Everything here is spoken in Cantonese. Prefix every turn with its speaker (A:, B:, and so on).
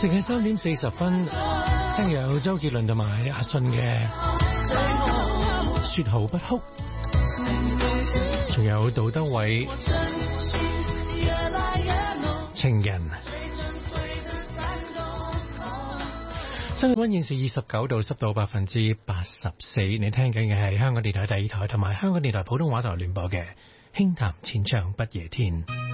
A: 時間3:40，聽有周杰倫同埋阿信嘅說好不哭，仲有杜德偉情人。新氣溫現時29度，濕度84%。你聽緊嘅係香港電台第二台同埋香港電台普通話台聯播嘅《輕談淺唱不夜天》。